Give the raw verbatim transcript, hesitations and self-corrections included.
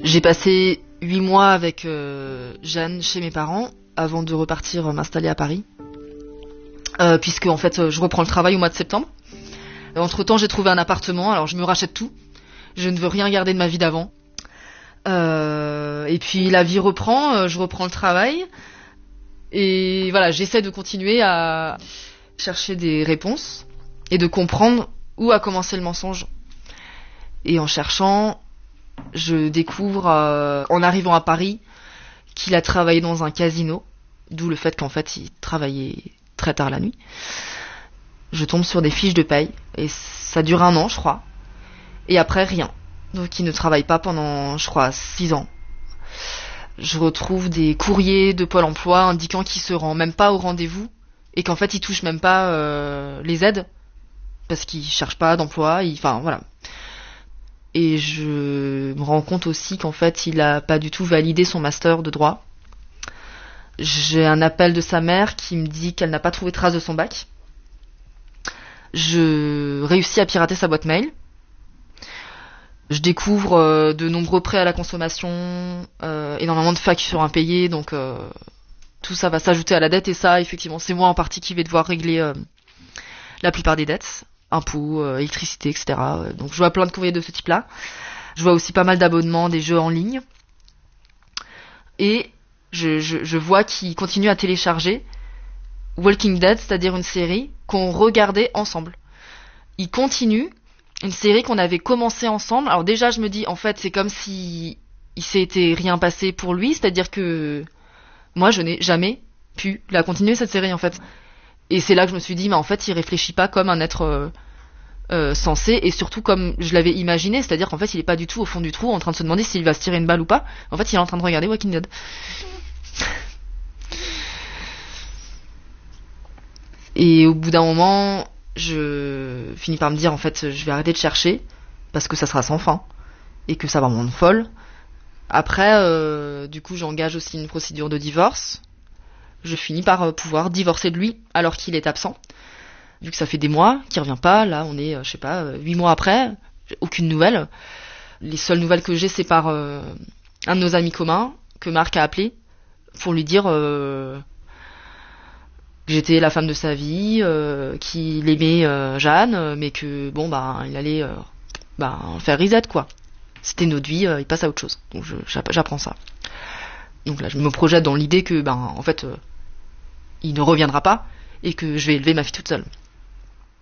J'ai passé huit mois avec euh, Jeanne chez mes parents avant de repartir euh, m'installer à Paris. Euh, puisque en fait, euh, je reprends le travail au mois de septembre. Euh, entre-temps, j'ai trouvé un appartement, alors je me rachète tout. Je ne veux rien garder de ma vie d'avant. Euh, et puis la vie reprend, euh, je reprends le travail. Et voilà, j'essaie de continuer à chercher des réponses et de comprendre où a commencé le mensonge. Et en cherchant, je découvre, euh, en arrivant à Paris, qu'il a travaillé dans un casino, d'où le fait qu'en fait il travaillait très tard la nuit. Je tombe sur des fiches de paye, et ça dure un an, je crois. Et après, rien. Donc il ne travaille pas pendant, je crois, six ans. Je retrouve des courriers de Pôle emploi indiquant qu'il se rend même pas au rendez-vous, et qu'en fait il touche même pas euh, les aides, parce qu'il cherche pas d'emploi, il... enfin voilà. Et je me rends compte aussi qu'en fait, il a pas du tout validé son master de droit. J'ai un appel de sa mère qui me dit qu'elle n'a pas trouvé trace de son bac. Je réussis à pirater sa boîte mail. Je découvre euh, de nombreux prêts à la consommation, euh, énormément de factures impayées, donc euh, tout ça va s'ajouter à la dette, et ça, effectivement, c'est moi en partie qui vais devoir régler euh, la plupart des dettes. Impôts, euh, électricité, et cetera. Donc je vois plein de courriers de ce type-là. Je vois aussi pas mal d'abonnements, des jeux en ligne. Et je, je, je vois qu'il continue à télécharger Walking Dead, c'est-à-dire une série qu'on regardait ensemble. Il continue une série qu'on avait commencé ensemble. Alors déjà, je me dis, en fait, c'est comme si il s'était rien passé pour lui, c'est-à-dire que moi, je n'ai jamais pu la continuer, cette série, en fait. Et c'est là que je me suis dit, mais en fait, il réfléchit pas comme un être euh, euh, sensé, et surtout comme je l'avais imaginé, c'est-à-dire qu'en fait, il est pas du tout au fond du trou en train de se demander s'il va se tirer une balle ou pas. En fait, il est en train de regarder Walking Dead. Et au bout d'un moment, je finis par me dire, en fait, je vais arrêter de chercher, parce que ça sera sans fin, et que ça va me rendre folle. Après, euh, du coup, j'engage aussi une procédure de divorce. Je finis par pouvoir divorcer de lui alors qu'il est absent. Vu que ça fait des mois qu'il revient pas, là on est, je sais pas, huit mois après, j'ai aucune nouvelle. Les seules nouvelles que j'ai, c'est par euh, un de nos amis communs que Marc a appelé pour lui dire euh, que j'étais la femme de sa vie, euh, qu'il aimait euh, Jeanne, mais que bon bah il allait euh, bah, faire reset quoi. C'était notre vie, euh, il passe à autre chose. Donc je, j'apprends ça. Donc là je me projette dans l'idée que ben en fait euh, il ne reviendra pas et que je vais élever ma fille toute seule.